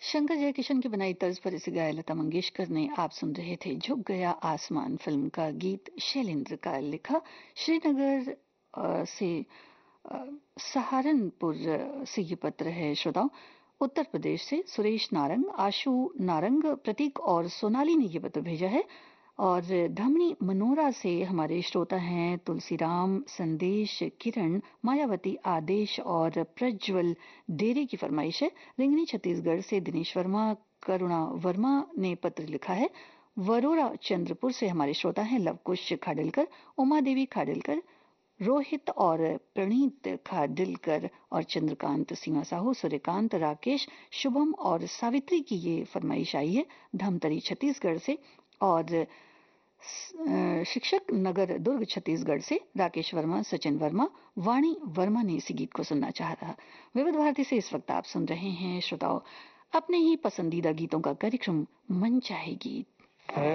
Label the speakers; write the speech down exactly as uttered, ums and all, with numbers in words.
Speaker 1: शंकर जयकिशन की बनाई तर्ज पर इसे गाया लता मंगेशकर ने। आप सुन रहे थे झुक गया आसमान फिल्म का गीत शैलेंद्र का लिखा। श्रीनगर अ, से अ, सहारनपुर से ये पत्र है श्रोताओं। उत्तर प्रदेश से सुरेश नारंग, आशु नारंग, प्रतीक और सोनाली ने ये पत्र भेजा है। और धमनी मनोरा से हमारे श्रोता हैं तुलसीराम, संदेश, किरण, मायावती, आदेश और प्रज्वल डेरे की फरमाइश है। रिंगनी छत्तीसगढ़ से दिनेश वर्मा, करुणा वर्मा ने पत्र लिखा है। वरोरा चंद्रपुर से हमारे श्रोता हैं लवकुश खाडिलकर, उमा देवी खाडिलकर, रोहित और प्रणीत खाडिलकर और चंद्रकांत, सीमा साहू, सूर्यकांत, राकेश, शुभम और सावित्री की ये फरमाइश आई है धमतरी छत्तीसगढ़ से। और शिक्षक नगर दुर्ग छत्तीसगढ़ से राकेश वर्मा, सचिन वर्मा, वाणी वर्मा ने इसी गीत को सुनना चाह रहा। विविध भारती से इस वक्त आप सुन रहे हैं श्रोताओ अपने ही पसंदीदा गीतों का कार्यक्रम मन चाहे गीत।